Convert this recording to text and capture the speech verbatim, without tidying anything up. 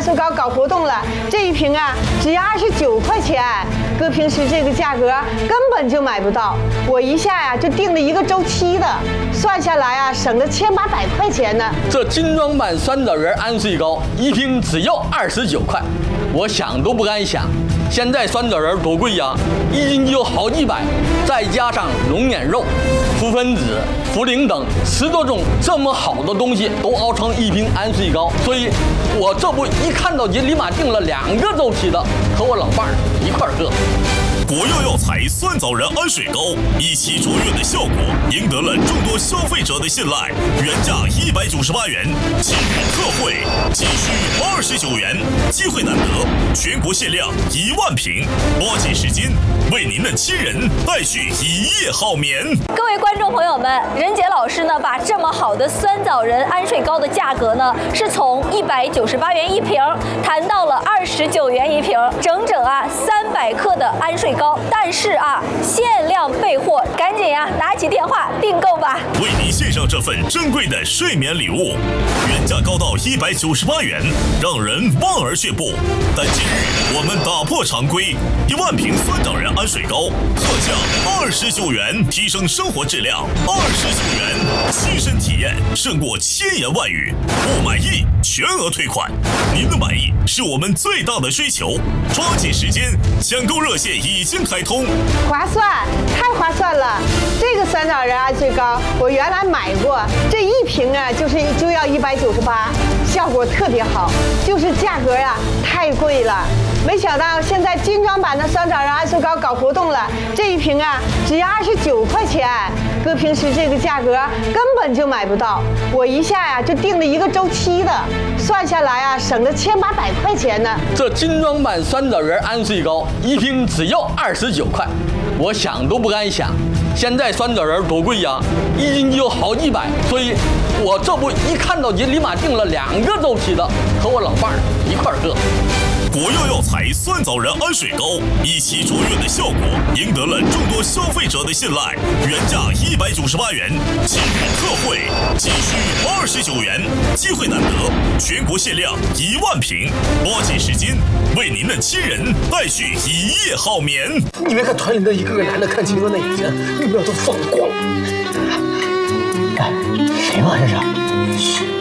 素膏搞活动了，这一瓶啊只要二十九块钱，搁平时这个价格根本就买不到。我一下呀就订了一个周期的，算下来啊省了千八百块钱呢。 这精装版酸枣仁安睡膏一瓶只要二十九块，我想都不敢想。现在酸枣仁多贵呀，一斤就好几百，再加上龙眼肉、浮分子、茯苓等十多种这么好的东西都熬成一瓶安睡膏，所以我这不一看到就立马订了两个周期的，和我老伴儿一块儿喝。 国药药材酸枣仁安睡膏一起卓越的效果，赢得了众多消费者的信赖。原价一百九十八元，今日特惠仅需二十九元，机会难得，全国限量一万瓶，抓紧时间，为您的亲人带去一夜好眠。 各位观众朋友们，任杰老师呢，把这么好的酸枣仁安睡膏的价格呢，是从一百九十八元一瓶谈到了二十九元一瓶，整整啊三百克的安睡膏。但是啊，限量备货，赶紧呀、啊，拿起电话订购吧！ 为您献上这份珍贵的睡眠礼物，原价高到一百九十八元，让人望而却步。但今日我们打破常规，一万瓶酸枣仁安睡膏特价二十九元，提升生活质量。二十九元，亲身体验胜过千言万语。不满意全额退款，您的满意是我们最大的追求。抓紧时间，抢购热线已经开通， 划算，太划算了！这个酸枣仁安睡膏我原来买过，这一瓶啊就是就要一百九十八，效果特别好，就是价格啊太贵了。没想到现在精装版的酸枣仁安睡膏搞活动了，这一瓶啊只要二十九块钱，搁平时这个价格根本就买不到。我一下呀、啊、就订了一个周期的，算下来啊省了千八百块钱呢。 这精装版酸枣仁安睡膏一瓶只要二十九块，我想都不敢想。现在酸枣仁多贵呀，一斤就好几百，所以我这不一看到就立马订了两个周期的，和我老伴儿一块儿喝。 国药药材酸枣仁安睡膏一起卓越的效果，赢得了众多消费者的信赖。原价一百九十八元，今日特惠仅需二十九元，机会难得，全国限量一万瓶，抓紧时间，为您的亲人带去一夜好眠。 你别看团里那一个个男的看清楚那眼睛，那都放光。 哎，谁嘛这是？嘘。